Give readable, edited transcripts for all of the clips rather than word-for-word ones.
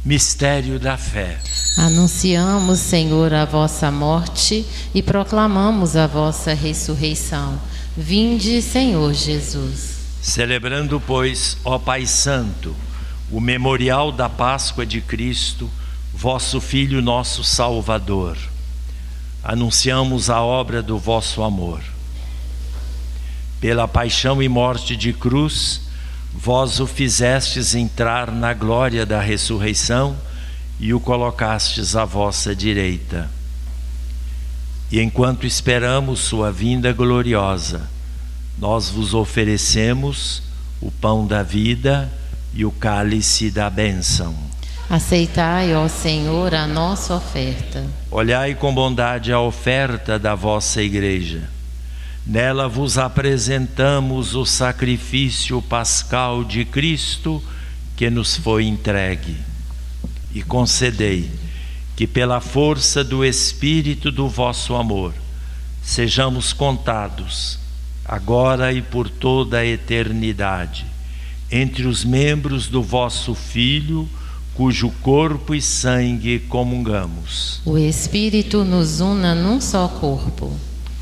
Mistério da fé. Anunciamos, Senhor, a vossa morte e proclamamos a vossa ressurreição. Vinde, Senhor Jesus. Celebrando, pois, ó Pai Santo, o memorial da Páscoa de Cristo, vosso Filho, nosso Salvador, anunciamos a obra do vosso amor. Pela paixão e morte de cruz, vós o fizestes entrar na glória da ressurreição e o colocastes à vossa direita. E enquanto esperamos sua vinda gloriosa, nós vos oferecemos o pão da vida e o cálice da bênção. Aceitai, ó Senhor, a nossa oferta. Olhai com bondade a oferta da vossa Igreja. Nela vos apresentamos o sacrifício pascal de Cristo que nos foi entregue. E concedei que, pela força do Espírito do vosso amor, sejamos contados, agora e por toda a eternidade, entre os membros do vosso Filho, cujo corpo e sangue comungamos. O Espírito nos una num só corpo.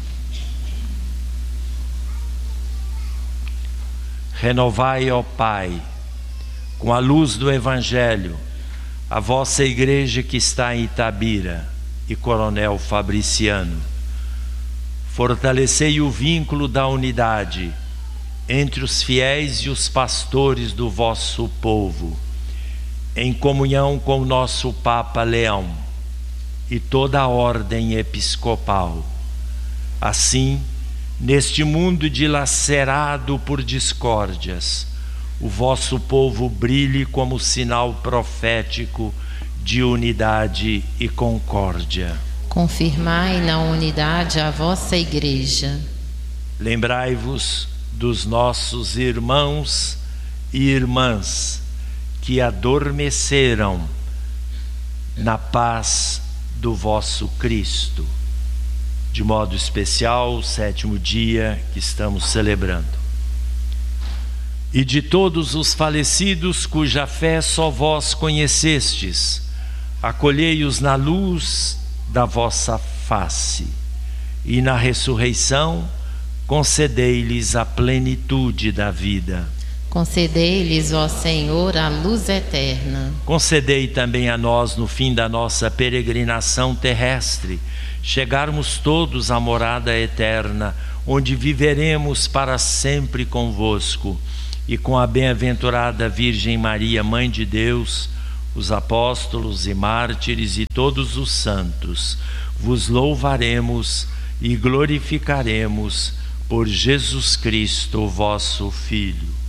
Renovai, ó Pai, com a luz do Evangelho, a vossa Igreja que está em Itabira e Coronel Fabriciano. Fortalecei o vínculo da unidade entre os fiéis e os pastores do vosso povo, em comunhão com o nosso Papa Leão e toda a ordem episcopal. Assim, neste mundo dilacerado por discórdias, o vosso povo brilhe como sinal profético de unidade e concórdia. Confirmai na unidade a vossa Igreja. Lembrai-vos dos nossos irmãos e irmãs que adormeceram na paz do vosso Cristo. De modo especial, o 7º dia que estamos celebrando. E de todos os falecidos cuja fé só vós conhecestes, acolhei-os na luz da vossa face, e na ressurreição concedei-lhes a plenitude da vida. Concedei-lhes, ó Senhor, a luz eterna. Concedei também a nós, no fim da nossa peregrinação terrestre, chegarmos todos à morada eterna, onde viveremos para sempre convosco, e com a bem-aventurada Virgem Maria, Mãe de Deus, os apóstolos e mártires e todos os santos, vos louvaremos e glorificaremos por Jesus Cristo, vosso Filho.